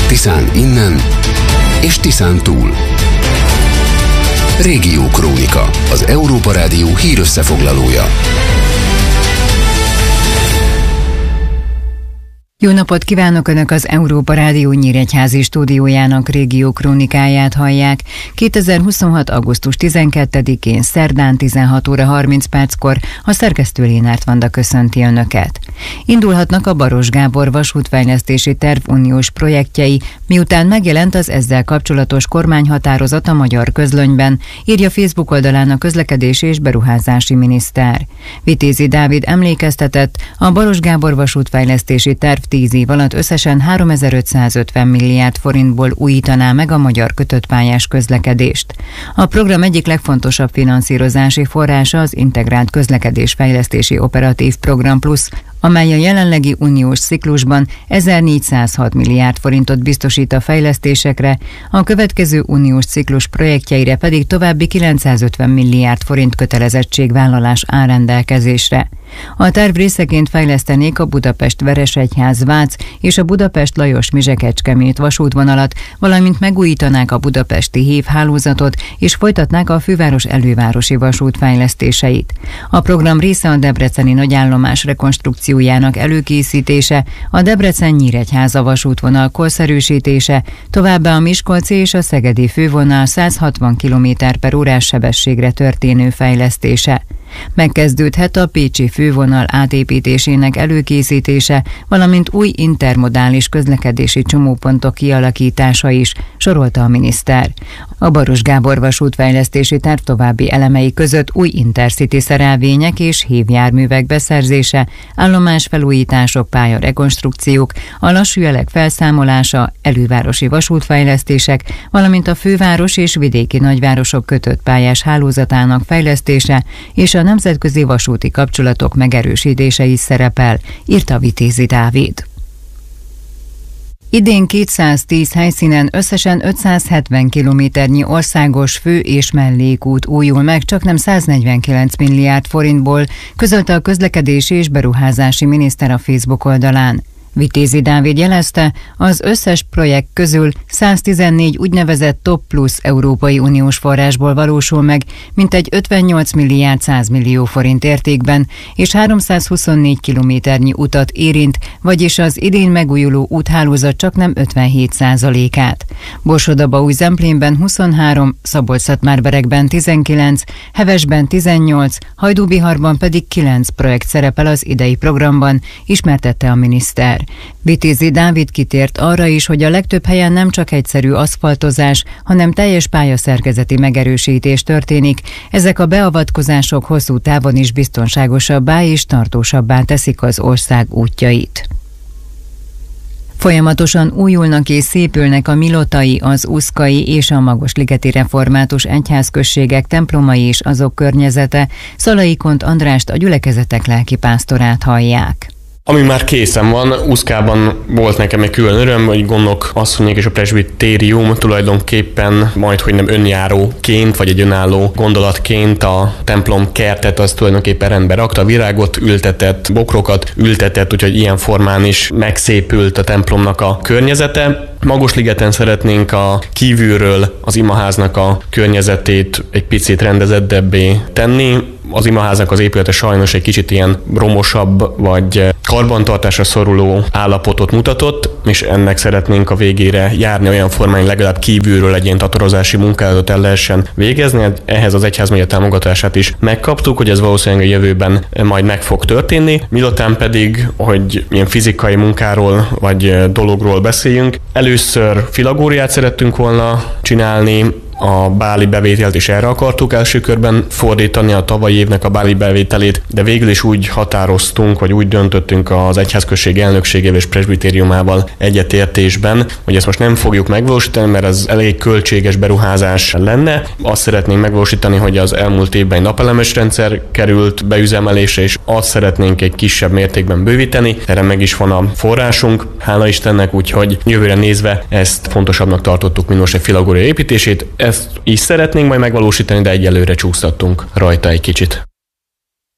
Tiszán innen és Tiszán túl. Régiókrónika, az Európa Rádió hírösszefoglalója. Jó napot kívánok! Önök az Európa Rádió Nyíregyházi stúdiójának régiókrónikáját hallják. 2026. augusztus 12-én szerdán 16 óra 30 perckor a szerkesztő Lénárt Vanda köszönti Önöket. Indulhatnak a Baross Gábor vasútfejlesztési terv uniós projektjei, miután megjelent az ezzel kapcsolatos kormányhatározat a Magyar Közlönyben, írja Facebook oldalán a közlekedési és beruházási miniszter. Vitézi Dávid emlékeztetett, a Baross Gábor vasútfejlesztési terv 10 év alatt összesen 3550 milliárd forintból újítaná meg a magyar kötöttpályás közlekedést. A program egyik legfontosabb finanszírozási forrása az Integrált Közlekedésfejlesztési Operatív Program Plus, amely a jelenlegi uniós ciklusban 1406 milliárd forintot biztosít a fejlesztésekre, a következő uniós ciklus projektjeire pedig további 950 milliárd forint kötelezettségvállalás áll rendelkezésre. A terv részeként fejlesztenék a Budapest-Veresegyház-Vác és a Budapest-Lajos-Mizse-Kecskemét vasútvonalat, valamint megújítanák a budapesti hévhálózatot és folytatnák a főváros elővárosi vasút fejlesztéseit. A program része a debreceni nagyállomás rekonstrukciójának előkészítése, a Debrecen-Nyíregyháza vasútvonal korszerűsítése, továbbá a miskolci és a szegedi fővonal 160 km/h sebességre történő fejlesztése. Megkezdődhet a pécsi fővonal átépítésének előkészítése, valamint új intermodális közlekedési csomópontok kialakítása is, sorolta a miniszter. A Baross Gábor vasútfejlesztési terv további elemei között új intercity szerelvények és hévjárművek beszerzése, állomásfelújítások, pályarekonstrukciók, a lassú jelek felszámolása, elővárosi vasútfejlesztések, valamint a főváros és vidéki nagyvárosok kötött pályás hálózatának fejlesztése és a nemzetközi vasúti kapcsolatok megerősítése is szerepel, írta Vitézi Dávid. Idén 210 helyszínen összesen 570 kilométernyi országos fő- és mellékút újul meg, csaknem 149 milliárd forintból, közölte a közlekedési és beruházási miniszter a Facebook oldalán. Vitézi Dávid jelezte, az összes projekt közül 114 úgynevezett Top Plus Európai Uniós forrásból valósul meg, mintegy 58 milliárd 100 millió forint értékben, és 324 kilométernyi utat érint, vagyis az idén megújuló úthálózat csaknem 57%-át. Borsod-Abaúj-Zemplénben 23, Szabolcs-Szatmár-Berekben 19, Hevesben 18, Hajdúbiharban pedig 9 projekt szerepel az idei programban, ismertette a miniszter. Vitézi Dávid kitért arra is, hogy a legtöbb helyen nem csak egyszerű aszfaltozás, hanem teljes pályaszerkezeti megerősítés történik. Ezek a beavatkozások hosszú távon is biztonságosabbá és tartósabbá teszik az ország útjait. Folyamatosan újulnak és szépülnek a milotai, az uszkai és a magosligeti református egyházközségek templomai és azok környezete. Szalai Kont Andrást, a gyülekezetek lelkipásztorát hallják. Ami már készen van, Uszkában volt nekem egy külön öröm, hogy Gondok asszonyék és a presbitérium tulajdonképpen majdhogy nem önjáróként, vagy egy önálló gondolatként a templom kertet az tulajdonképpen rendbe rakta, virágot ültetett, bokrokat ültetett, úgyhogy ilyen formán is megszépült a templomnak a környezete. Magosligeten szeretnénk a kívülről az imaháznak a környezetét egy picit rendezettebbé tenni. Az imaháznak az épülete sajnos egy kicsit ilyen romosabb, vagy karbantartásra szoruló állapotot mutatott, és ennek szeretnénk a végére járni olyan formán, hogy legalább kívülről egy ilyen tatorozási munkálatot el lehessen végezni. Ehhez az egyházmegye támogatását is megkaptuk, hogy ez valószínűleg a jövőben majd meg fog történni. Miután pedig, hogy ilyen fizikai munkáról vagy dologról beszéljünk, először filagóriát szerettünk volna csinálni, a báli bevételt is erre akartuk első körben fordítani, a tavalyi évnek a báli bevételét, de végül is úgy határoztunk, vagy úgy döntöttünk az egyházközség elnökségével és presbitériumával egyetértésben, hogy ezt most nem fogjuk megvalósítani, mert ez elég költséges beruházás lenne. Azt szeretnénk megvalósítani, hogy az elmúlt évben egy napelemes rendszer került beüzemelésre, és azt szeretnénk egy kisebb mértékben bővíteni. Erre meg is van a forrásunk, hála Istennek, úgyhogy jövőre nézve ezt fontosabbnak tartottuk, mint most egy filagória építését. Ezt is szeretnénk majd megvalósítani, de egyelőre csúsztattunk rajta egy kicsit.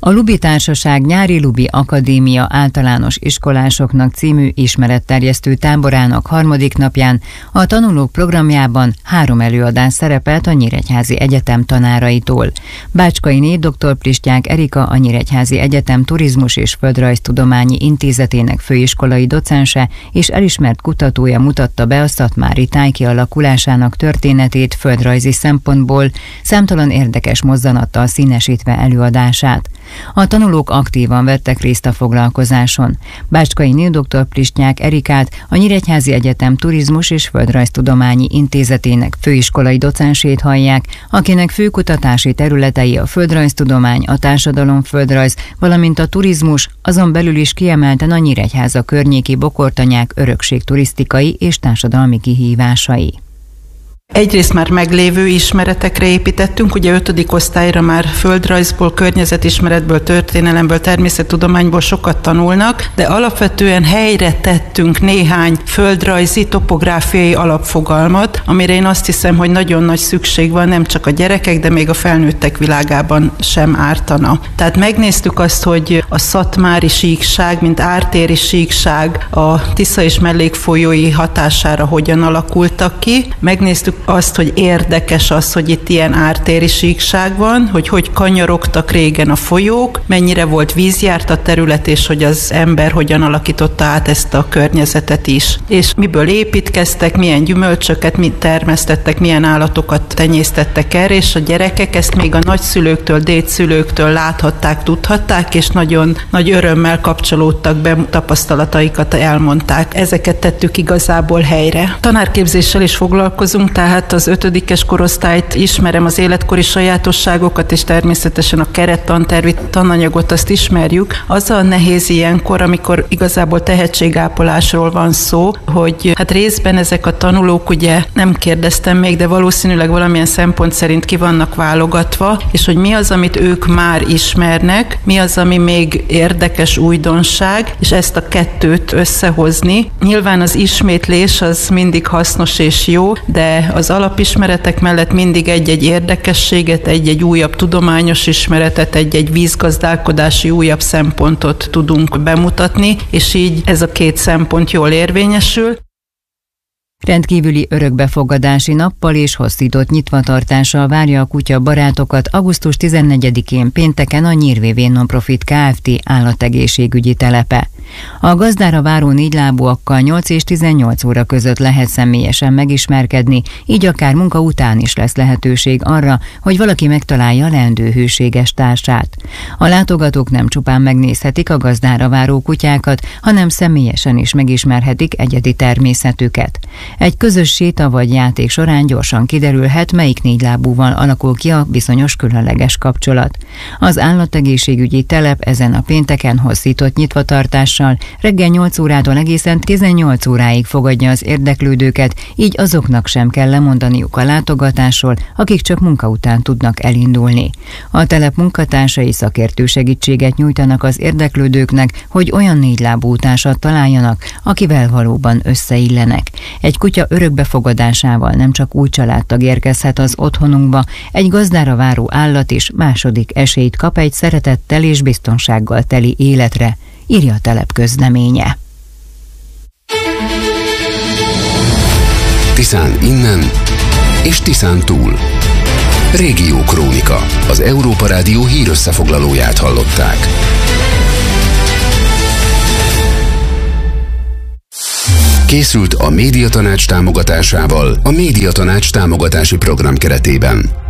A Lubi Társaság Nyári Lubi Akadémia általános iskolásoknak című ismeretterjesztő táborának 3. napján a tanulók programjában 3 előadás szerepelt a Nyíregyházi Egyetem tanáraitól. Bácskainé dr. Pristyák Erika, a Nyíregyházi Egyetem Turizmus és Földrajztudományi Intézetének főiskolai docense és elismert kutatója mutatta be a szatmári táj kialakulásának történetét földrajzi szempontból, számtalan érdekes mozzanattal színesítve előadását. A tanulók aktívan vettek részt a foglalkozáson. Bácskainé dr. Pristyák Erikát, a Nyíregyházi Egyetem Turizmus és Földrajztudományi Intézetének főiskolai docensét hallják, akinek fő kutatási területei a földrajztudomány, a társadalomföldrajz, valamint a turizmus, azon belül is kiemelten a Nyíregyháza környéki bokortanyák örökségturisztikai és társadalmi kihívásai. Egyrészt már meglévő ismeretekre építettünk, ugye 5. osztályra már földrajzból, környezetismeretből, történelemből, természettudományból sokat tanulnak, de alapvetően helyre tettünk néhány földrajzi, topográfiai alapfogalmat, amire én azt hiszem, hogy nagyon nagy szükség van, nem csak a gyerekek, de még a felnőttek világában sem ártana. Tehát megnéztük azt, hogy a szatmári síkság, mint ártéri síkság a Tisza és mellékfolyói hatására hogyan alakultak ki. Megnéztük azt, hogy érdekes az, hogy itt ilyen ártéri síkság van, hogy kanyarogtak régen a folyók, mennyire volt vízjárt a terület, és hogy az ember hogyan alakította át ezt a környezetet is. És miből építkeztek, milyen gyümölcsöket mit termesztettek, milyen állatokat tenyésztettek erre, és a gyerekek ezt még a nagyszülőktől, dédszülőktől láthatták, tudhatták, és nagyon nagy örömmel kapcsolódtak be, tapasztalataikat elmondták. Ezeket tettük igazából helyre. Tanárképzéssel is foglalkozunk, tehát az 5. korosztályt ismerem, az életkori sajátosságokat, és természetesen a kerettantervi tananyagot azt ismerjük. Az a nehéz ilyenkor, amikor igazából tehetségápolásról van szó, hogy hát részben ezek a tanulók, ugye nem kérdeztem még, de valószínűleg valamilyen szempont szerint ki vannak válogatva, és hogy mi az, amit ők már ismernek, mi az, ami még érdekes újdonság, és ezt a kettőt összehozni. Nyilván az ismétlés az mindig hasznos és jó, de az alapismeretek mellett mindig egy-egy érdekességet, egy-egy újabb tudományos ismeretet, egy-egy vízgazdálkodási újabb szempontot tudunk bemutatni, és így ez a 2 szempont jól érvényesül. Rendkívüli örökbefogadási nappal és hosszított nyitvatartással várja a kutya barátokat augusztus 14-én pénteken a Nyírvévén Nonprofit Kft. Állategészségügyi telepe. A gazdára váró 4 lábúakkal 8 és 18 óra között lehet személyesen megismerkedni, így akár munka után is lesz lehetőség arra, hogy valaki megtalálja leendő hűséges társát. A látogatók nem csupán megnézhetik a gazdára váró kutyákat, hanem személyesen is megismerhetik egyedi természetüket. Egy közös séta vagy játék során gyorsan kiderülhet, melyik 4 lábúval alakul ki a bizonyos különleges kapcsolat. Az állategészségügyi telep ezen a pénteken hosszított nyitvatartással reggel 8 órától egészen 18 óráig fogadja az érdeklődőket, így azoknak sem kell lemondaniuk a látogatásról, akik csak munka után tudnak elindulni. A telep munkatársai szakértő segítséget nyújtanak az érdeklődőknek, hogy olyan 4 lábú társat találjanak, akivel valóban összeillenek. Egy kutya örökbefogadásával nem csak új családtag érkezhet az otthonunkba, egy gazdára váró állat is második esélyt kap egy szeretettel és biztonsággal teli életre, írja a telep közleménye. Tiszán innen és Tiszán túl. Régiókrónika, az Európa Rádió hírösszefoglalóját hallották. Készült a Médiatanács támogatásával a Médiatanács támogatási program keretében.